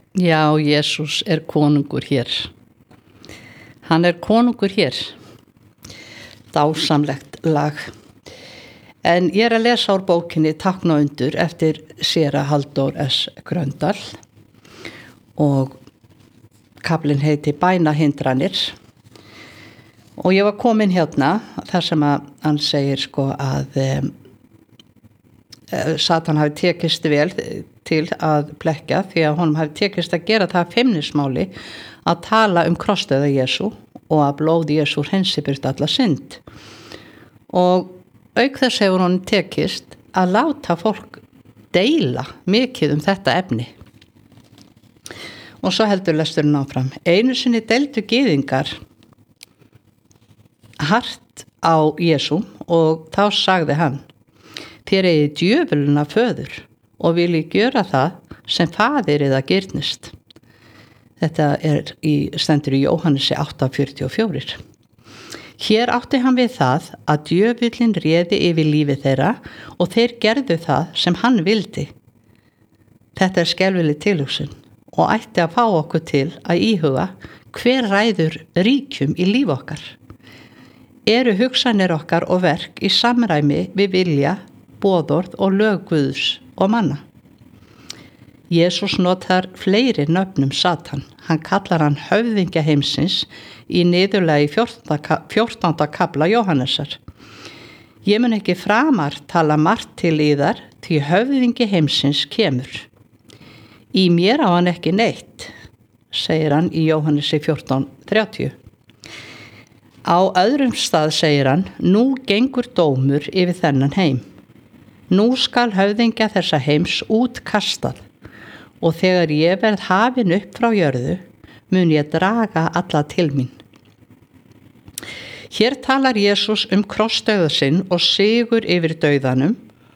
Já, Jesús konungur hér. Hann konungur hér. Dásamlegt lag. En ég að lesa úr bókinni Tákn og undur eftir séra Halldór S. Gröndal og kaflinn heiti Bænahindranir. Og ég var komin hérna þar sem að hann segir að Satan hafi tekist vel til að blekkja því að honum hafi tekist að gera það feimnismáli að tala krossdauða Jesú og að blóð Jesú hreinsi burt alla synd. Og auk þess hefur honum tekist að láta fólk deila mikið þetta efni. Og svo heldur lesturinn áfram. Einu sinni deildu gyðingar hart á Jesú og þá sagði hann: þér eigið djöfulina föður og viljið gjöra það sem faðir eða girnist. Þetta stendur í Jóhannesi 8:44. Hér átti hann við það að djöfullin réði yfir lífi þeirra og þeir gerðu það sem hann vildi. Þetta skelfileg tilhugsun og ætti að fá okkur til að íhuga hver ræður ríkjum í líf okkar. Eru hugsanir okkar og verk í samræmi við vilja, boðorð og lög Guðs og manna. Jesús notar fleiri nöfnum Satan. Hann kallar hann höfðingja heimsins í niðurlagi 14. kafla Jóhannesar. Ég mun ekki framar tala margt til yðar því höfðingi heimsins kemur. Í mér á hann ekki neitt, segir hann í Jóhannesi 14:30. Á öðrum stað segir hann: nú gengur dómur yfir þennan heim. Nú skal höfðingja þessa heims útkastað og þegar ég verð hafin upp frá jörðu mun ég draga alla til mín. Hér talar Jesús krossdauða sinn og sigur yfir dauðanum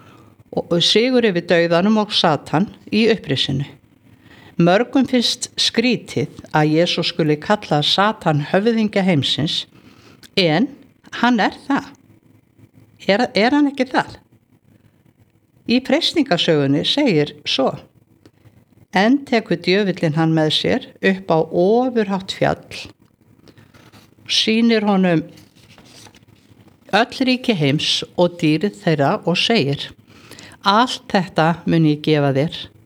og Satan í upprisinu. Mörgum finnst skrítið að Jesús skuli kalla Satan höfðingja heimsins, en hann það. Er hann ekki það? Í freistingasögunni segir svo: en tekur djöfullinn hann með sér upp á ofurhátt fjall, sýnir honum öll ríki heims og dýrið þeirra og segir: allt þetta mun ég gefa þér